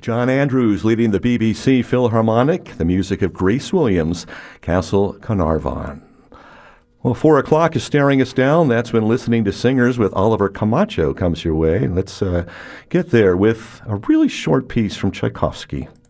John Andrews leading the BBC Philharmonic, the music of Grace Williams, Castle Carnarvon. Well, 4 o'clock is staring us down. That's when Listening to Singers with Oliver Camacho comes your way. Let's get there with a really short piece from Tchaikovsky.